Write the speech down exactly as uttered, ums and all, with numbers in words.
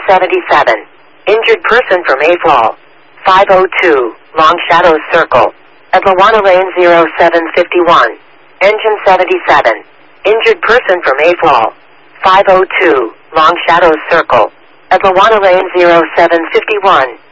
seventy-seven. Injured person from A F A L. five oh two, Long Shadows Circle. Atlawana Lane zero seven fifty-one. Engine seventy-seven. Injured person from A F A L. five oh two, Long Shadows Circle. Atlawana Lane zero seven fifty-one.